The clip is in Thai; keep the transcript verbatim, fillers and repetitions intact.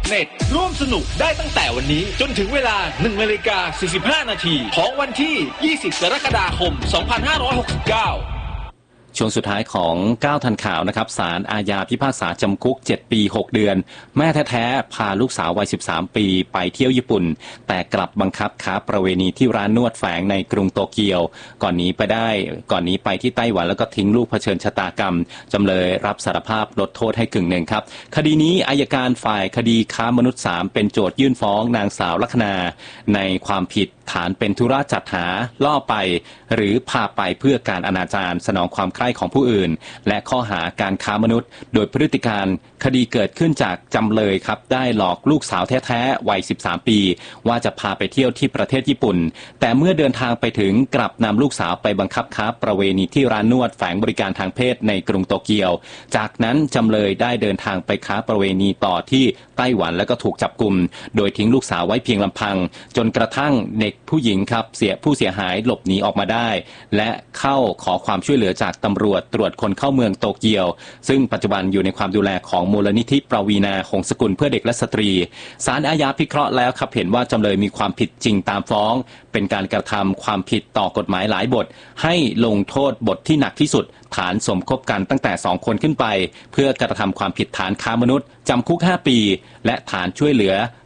เน็ต ร่วมสนุกได้ตั้งแต่วันนี้จนถึงเวลา หนึ่งนาฬิกาสี่สิบห้านาทีของวันที่ ยี่สิบกรกฎาคม สองพันห้าร้อยหกสิบเก้าช่วงสุดท้ายของเก้าทันข่าวนะครับศาลอาญาพิพากษาจำคุกเจ็ดปีหกเดือนแม่แท้ๆพาลูกสาววัยสิบสามปีไปเที่ยวญี่ปุ่นแต่กลับบังคับค้าประเวณีที่ร้านนวดแฝงในกรุงโตเกียวก่อนนี้ไปได้ก่อนนี้ไปที่ไต้หวันแล้วก็ทิ้งลูกเผชิญชะตากรรมจำเลยรับสารภาพลดโทษให้กึ่งหนึ่งครับคดีนี้อัยการฝ่ายคดีค้ามนุษย์สามเป็นโจทยื่นฟ้องนางสาวลัคนาในความผิดฐานเป็นธุระจัดหาล่อไปหรือพาไปเพื่อการอนาจารสนองความใคร่ของผู้อื่นและข้อหาการค้ามนุษย์โดยพฤติการคดีเกิดขึ้นจากจำเลยครับได้หลอกลูกสาวแท้ๆวัยสิบสามปีว่าจะพาไปเที่ยวที่ประเทศญี่ปุ่นแต่เมื่อเดินทางไปถึงกลับนำลูกสาวไปบังคับค้าประเวณีที่ร้านนวดแฝงบริการทางเพศในกรุงโตเกียวจากนั้นจำเลยได้เดินทางไปค้าประเวณีต่อที่ไต้หวันแล้วก็ถูกจับกุมโดยทิ้งลูกสาวไว้เพียงลำพังจนกระทั่งเด็กผู้หญิงครับเสียผู้เสียหายหลบหนีออกมาได้และเข้าขอความช่วยเหลือจากตำรวจตรวจคนเข้าเมืองโตเกียวซึ่งปัจจุบันอยู่ในความดูแลของมูลนิธิปวีณาหงสกุลเพื่อเด็กและสตรีศาลอาญาพิเคราะห์แล้วครับเห็นว่าจำเลยมีความผิดจริงตามฟ้องเป็นการกระทำความผิดต่อกฎหมายหลายบทให้ลงโทษบทที่หนักที่สุดฐานสมคบกันตั้งแต่สองคนขึ้นไปเพื่อกระทำความผิดฐานค้ามนุษย์จำคุกห้าปีและฐานช่วยเหลือ